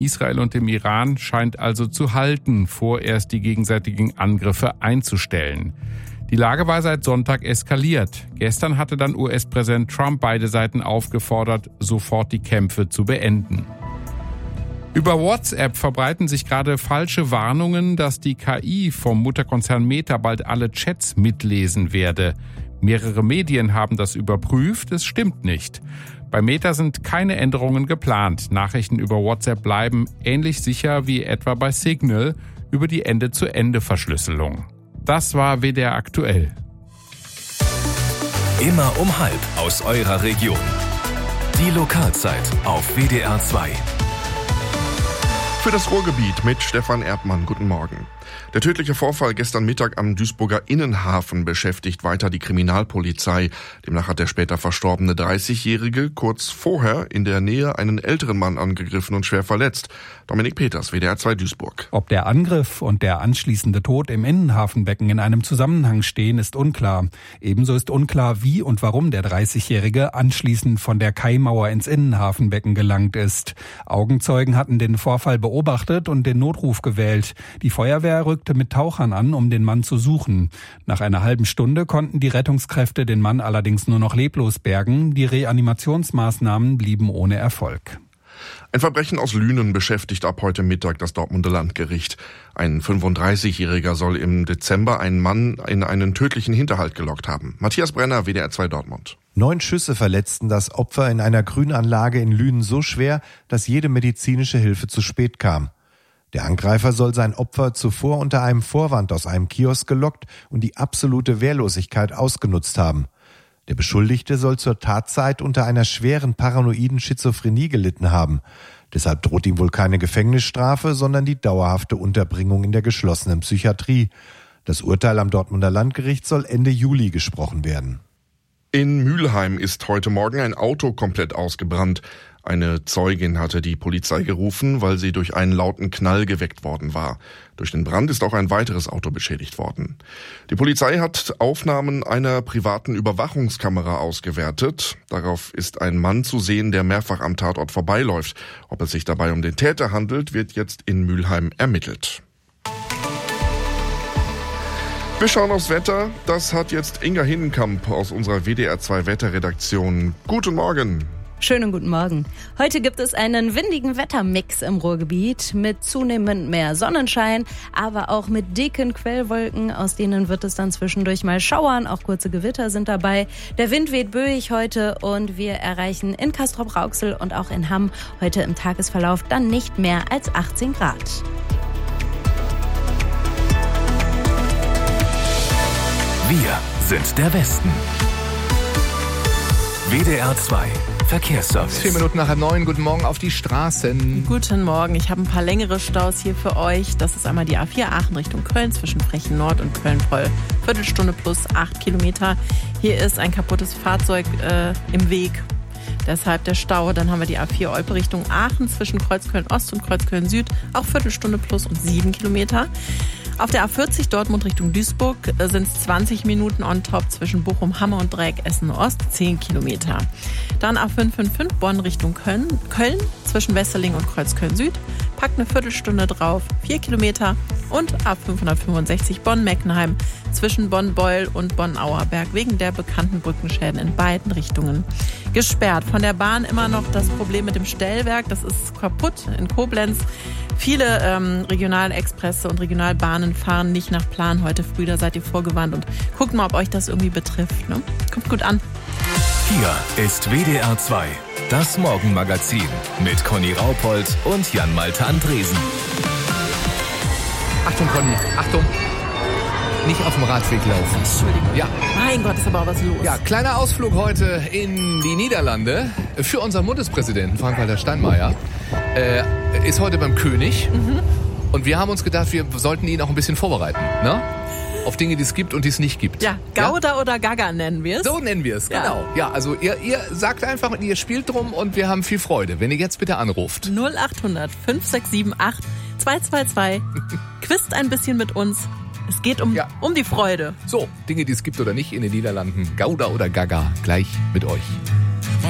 Israel und dem Iran scheint also zu halten, vorerst die gegenseitigen Angriffe einzustellen. Die Lage war seit Sonntag eskaliert. Gestern hatte dann US-Präsident Trump beide Seiten aufgefordert, sofort die Kämpfe zu beenden. Über WhatsApp verbreiten sich gerade falsche Warnungen, dass die KI vom Mutterkonzern Meta bald alle Chats mitlesen werde. Mehrere Medien haben das überprüft, es stimmt nicht. Bei Meta sind keine Änderungen geplant. Nachrichten über WhatsApp bleiben ähnlich sicher wie etwa bei Signal über die Ende-zu-Ende-Verschlüsselung. Das war WDR aktuell. Immer um 12 aus eurer Region. Die Lokalzeit auf WDR 2. Für das Ruhrgebiet mit Stefan Erdmann. Guten Morgen. Der tödliche Vorfall gestern Mittag am Duisburger Innenhafen beschäftigt weiter die Kriminalpolizei. Demnach hat der später verstorbene 30-Jährige kurz vorher in der Nähe einen älteren Mann angegriffen und schwer verletzt. Dominik Peters, WDR 2 Duisburg. Ob der Angriff und der anschließende Tod im Innenhafenbecken in einem Zusammenhang stehen, ist unklar. Ebenso ist unklar, wie und warum der 30-Jährige anschließend von der Kaimauer ins Innenhafenbecken gelangt ist. Augenzeugen hatten den Vorfall beobachtet und den Notruf gewählt. Die Feuerwehr rückte mit Tauchern an, um den Mann zu suchen. Nach einer halben Stunde konnten die Rettungskräfte den Mann allerdings nur noch leblos bergen. Die Reanimationsmaßnahmen blieben ohne Erfolg. Ein Verbrechen aus Lünen beschäftigt ab heute Mittag das Dortmunder Landgericht. Ein 35-Jähriger soll im Dezember einen Mann in einen tödlichen Hinterhalt gelockt haben. Matthias Brenner, WDR 2 Dortmund. 9 Schüsse verletzten das Opfer in einer Grünanlage in Lünen so schwer, dass jede medizinische Hilfe zu spät kam. Der Angreifer soll sein Opfer zuvor unter einem Vorwand aus einem Kiosk gelockt und die absolute Wehrlosigkeit ausgenutzt haben. Der Beschuldigte soll zur Tatzeit unter einer schweren paranoiden Schizophrenie gelitten haben. Deshalb droht ihm wohl keine Gefängnisstrafe, sondern die dauerhafte Unterbringung in der geschlossenen Psychiatrie. Das Urteil am Dortmunder Landgericht soll Ende Juli gesprochen werden. In Mülheim ist heute Morgen ein Auto komplett ausgebrannt. Eine Zeugin hatte die Polizei gerufen, weil sie durch einen lauten Knall geweckt worden war. Durch den Brand ist auch ein weiteres Auto beschädigt worden. Die Polizei hat Aufnahmen einer privaten Überwachungskamera ausgewertet. Darauf ist ein Mann zu sehen, der mehrfach am Tatort vorbeiläuft. Ob es sich dabei um den Täter handelt, wird jetzt in Mülheim ermittelt. Wir schauen aufs Wetter. Das hat jetzt Inga Hinnenkamp aus unserer WDR 2 Wetterredaktion. Guten Morgen. Schönen guten Morgen. Heute gibt es einen windigen Wettermix im Ruhrgebiet mit zunehmend mehr Sonnenschein, aber auch mit dicken Quellwolken, aus denen wird es dann zwischendurch mal schauern, auch kurze Gewitter sind dabei. Der Wind weht böig heute und wir erreichen in Castrop-Rauxel und auch in Hamm heute im Tagesverlauf dann nicht mehr als 18 Grad. Wir sind der Westen. WDR 2 Verkehrsservice. 4 Minuten nach 9. Guten Morgen auf die Straßen. Guten Morgen. Ich habe ein paar längere Staus hier für euch. Das ist einmal die A4 Aachen Richtung Köln zwischen Frechen Nord und Köln-Poll. Viertelstunde plus 8 Kilometer. Hier ist ein kaputtes Fahrzeug im Weg. Deshalb der Stau. Dann haben wir die A4 Olpe Richtung Aachen zwischen Kreuzköln Ost und Kreuzköln Süd. Auch Viertelstunde plus und 7 Kilometer. Auf der A40 Dortmund Richtung Duisburg sind es 20 Minuten on top zwischen Bochum, Hamme und Dreieck Essen Ost, 10 Kilometer. Dann A555 Bonn Richtung Köln zwischen Wesseling und Kreuzköln Süd, packt eine Viertelstunde drauf, 4 Kilometer. Und A565 Bonn-Meckenheim zwischen Bonn-Beul und Bonn-Auerberg wegen der bekannten Brückenschäden in beiden Richtungen gesperrt. Von der Bahn immer noch das Problem mit dem Stellwerk, das ist kaputt in Koblenz. Viele Regionalexpresse und Regionalbahnen fahren nicht nach Plan heute früh, da seid ihr vorgewarnt und guckt mal, ob euch das irgendwie betrifft. Ne? Kommt gut an. Hier ist WDR 2, das Morgenmagazin mit Conny Raupold und Jan-Malte Andresen. Achtung, Conny, Achtung. Nicht auf dem Radweg laufen. Entschuldigung. Ja. Mein Gott, ist aber auch was los. Ja, kleiner Ausflug heute in die Niederlande für unseren Bundespräsidenten Frank-Walter Steinmeier. Ist heute beim König. Und wir haben uns gedacht, wir sollten ihn auch ein bisschen vorbereiten. Ne? Auf Dinge, die es gibt und die es nicht gibt. Ja, Gouda oder Gaga nennen wir es. So nennen wir es, Ja. genau. Ja, also ihr sagt einfach, ihr spielt drum und wir haben viel Freude. Wenn ihr jetzt bitte anruft. 0800 5678 222. Quizt ein bisschen mit uns. Es geht um die Freude. So, Dinge, die es gibt oder nicht in den Niederlanden. Gouda oder Gaga, gleich mit euch.